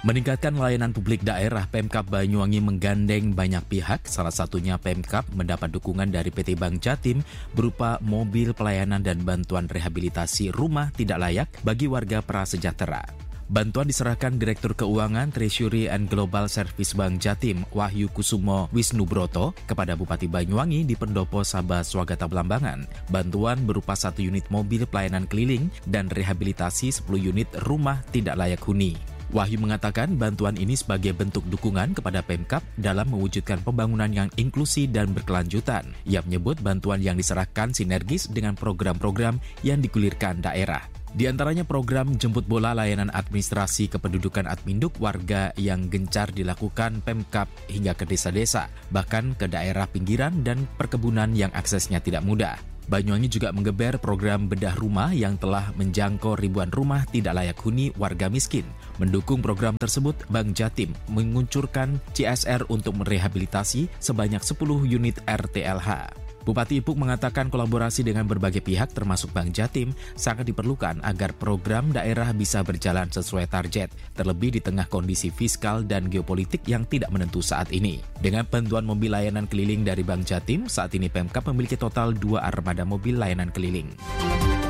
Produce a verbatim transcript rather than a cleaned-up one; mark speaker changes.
Speaker 1: Meningkatkan layanan publik daerah, Pemkab Banyuwangi menggandeng banyak pihak, salah satunya Pemkab mendapat dukungan dari P T Bank Jatim berupa mobil pelayanan dan bantuan rehabilitasi rumah tidak layak bagi warga prasejahtera. Bantuan diserahkan Direktur Keuangan Treasury and Global Service Bank Jatim, Wahyu Kusumo Wisnubroto, kepada Bupati Banyuwangi di Pendopo Sabah Swagata Belambangan. Bantuan berupa satu unit mobil pelayanan keliling dan rehabilitasi sepuluh unit rumah tidak layak huni. Wahyu mengatakan bantuan ini sebagai bentuk dukungan kepada Pemkab dalam mewujudkan pembangunan yang inklusi dan berkelanjutan. Ia menyebut bantuan yang diserahkan sinergis dengan program-program yang digulirkan daerah. Di antaranya program jemput bola layanan administrasi kependudukan Adminduk warga yang gencar dilakukan Pemkab hingga ke desa-desa, bahkan ke daerah pinggiran dan perkebunan yang aksesnya tidak mudah. Banyuwangi juga menggeber program bedah rumah yang telah menjangkau ribuan rumah tidak layak huni warga miskin. Mendukung program tersebut, Bank Jatim menguncurkan C S R untuk merehabilitasi sebanyak sepuluh unit R T L H. Bupati Ipuk mengatakan kolaborasi dengan berbagai pihak termasuk Bank Jatim sangat diperlukan agar program daerah bisa berjalan sesuai target, terlebih di tengah kondisi fiskal dan geopolitik yang tidak menentu saat ini. Dengan bantuan mobil layanan keliling dari Bank Jatim, saat ini Pemkab memiliki total dua armada mobil layanan keliling.